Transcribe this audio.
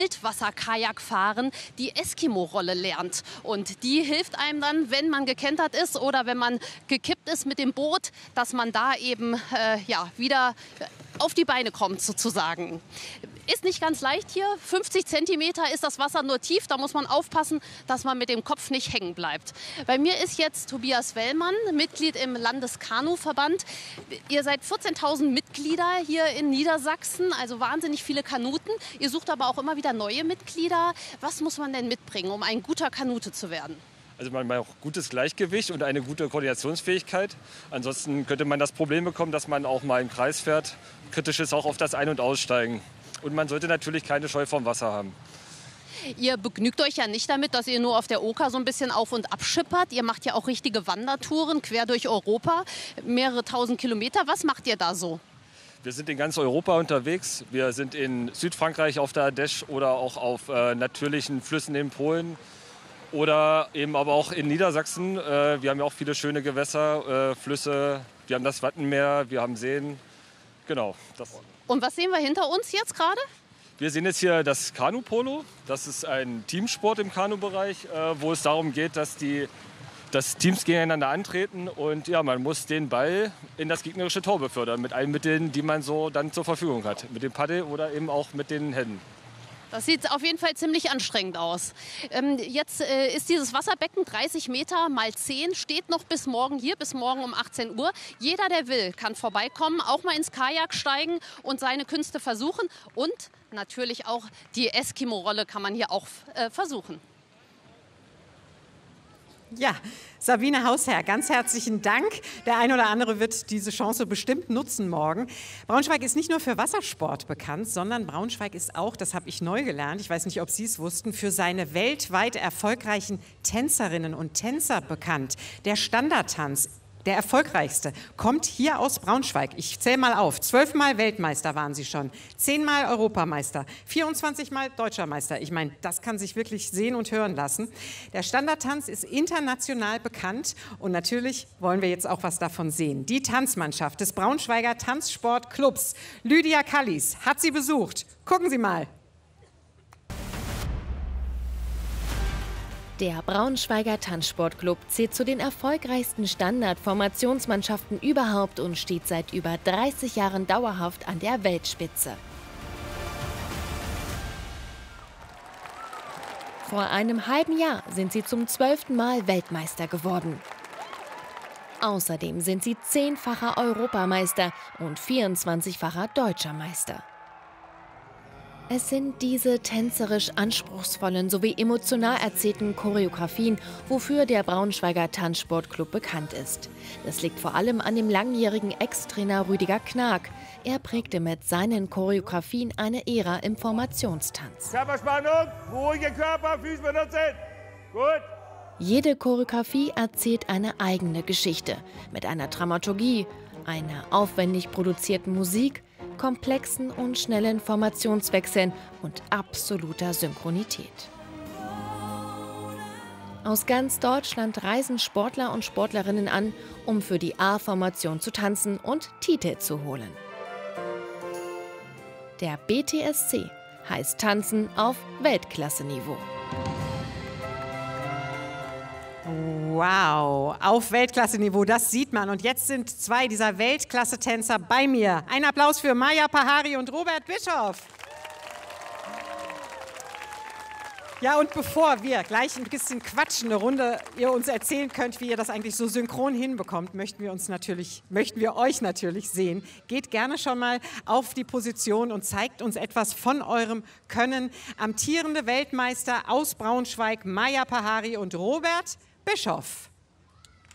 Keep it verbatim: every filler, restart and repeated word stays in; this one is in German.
Wildwasser-Kajakfahren die Eskimo-Rolle lernt. Und die hilft einem dann, wenn man gekentert ist oder wenn man gekippt ist mit dem Boot, dass man da eben äh, ja, wieder auf die Beine kommt sozusagen. Ist nicht ganz leicht hier. fünfzig Zentimeter ist das Wasser nur tief. Da muss man aufpassen, dass man mit dem Kopf nicht hängen bleibt. Bei mir ist jetzt Tobias Wellmann, Mitglied im Landeskanuverband. Ihr seid vierzehntausend Mitglieder hier in Niedersachsen, also wahnsinnig viele Kanuten. Ihr sucht aber auch immer wieder neue Mitglieder. Was muss man denn mitbringen, um ein guter Kanute zu werden? Also man braucht gutes Gleichgewicht und eine gute Koordinationsfähigkeit. Ansonsten könnte man das Problem bekommen, dass man auch mal im Kreis fährt. Kritisch ist auch auf das Ein- und Aussteigen. Und man sollte natürlich keine Scheu vom Wasser haben. Ihr begnügt euch ja nicht damit, dass ihr nur auf der Oker so ein bisschen auf und ab schippert. Ihr macht ja auch richtige Wandertouren quer durch Europa, mehrere tausend Kilometer. Was macht ihr da so? Wir sind in ganz Europa unterwegs. Wir sind in Südfrankreich auf der Ardèche oder auch auf äh, natürlichen Flüssen in Polen. Oder eben aber auch in Niedersachsen. Äh, wir haben ja auch viele schöne Gewässer, äh, Flüsse. Wir haben das Wattenmeer, wir haben Seen. Genau. Das. Und was sehen wir hinter uns jetzt gerade? Wir sehen jetzt hier das Kanu-Polo. Das ist ein Teamsport im Kanubereich, äh, wo es darum geht, dass die dass Teams gegeneinander antreten. Und ja, man muss den Ball in das gegnerische Tor befördern. Mit allen Mitteln, die man so dann zur Verfügung hat. Mit dem Paddel oder eben auch mit den Händen. Das sieht auf jeden Fall ziemlich anstrengend aus. Ähm, jetzt äh, ist dieses Wasserbecken dreißig Meter mal zehn, steht noch bis morgen hier, bis morgen um achtzehn Uhr. Jeder, der will, kann vorbeikommen, auch mal ins Kajak steigen und seine Künste versuchen. Und natürlich auch die Eskimo-Rolle kann man hier auch äh, versuchen. Ja, Sabine Hausherr, ganz herzlichen Dank. Der ein oder andere wird diese Chance bestimmt nutzen morgen. Braunschweig ist nicht nur für Wassersport bekannt, sondern Braunschweig ist auch, das habe ich neu gelernt, ich weiß nicht, ob Sie es wussten, für seine weltweit erfolgreichen Tänzerinnen und Tänzer bekannt. Der Standardtanz, der erfolgreichste, kommt hier aus Braunschweig. Ich zähle mal auf. Zwölfmal Weltmeister waren sie schon, zehnmal Europameister, vierundzwanzigmal Deutscher Meister. Ich meine, das kann sich wirklich sehen und hören lassen. Der Standardtanz ist international bekannt und natürlich wollen wir jetzt auch was davon sehen. Die Tanzmannschaft des Braunschweiger Tanzsportclubs, Lydia Kallis, hat sie besucht. Gucken Sie mal. Der Braunschweiger Tanzsportclub zählt zu den erfolgreichsten Standardformationsmannschaften überhaupt und steht seit über dreißig Jahren dauerhaft an der Weltspitze. Vor einem halben Jahr sind sie zum zwölften Mal Weltmeister geworden. Außerdem sind sie zehnfacher Europameister und vierundzwanzigfacher Deutscher Meister. Es sind diese tänzerisch anspruchsvollen sowie emotional erzählten Choreografien, wofür der Braunschweiger Tanzsportclub bekannt ist. Das liegt vor allem an dem langjährigen Ex-Trainer Rüdiger Knag. Er prägte mit seinen Choreografien eine Ära im Formationstanz. Körperspannung, ruhige Körper, Füße benutzen. Gut. Jede Choreografie erzählt eine eigene Geschichte mit einer Dramaturgie, einer aufwendig produzierten Musik, komplexen und schnellen Formationswechseln und absoluter Synchronität. Aus ganz Deutschland reisen Sportler und Sportlerinnen an, um für die A-Formation zu tanzen und Titel zu holen. Der B T S C heißt Tanzen auf Weltklasse-Niveau. Wow, auf Weltklasse-Niveau, das sieht man. Und jetzt sind zwei dieser Weltklasse-Tänzer bei mir. Ein Applaus für Maya Pahari und Robert Bischoff. Ja, und bevor wir gleich ein bisschen quatschen, eine Runde, ihr uns erzählen könnt, wie ihr das eigentlich so synchron hinbekommt, möchten wir uns natürlich, möchten wir euch natürlich sehen. Geht gerne schon mal auf die Position und zeigt uns etwas von eurem Können. Amtierende Weltmeister aus Braunschweig, Maya Pahari und Robert Bischoff.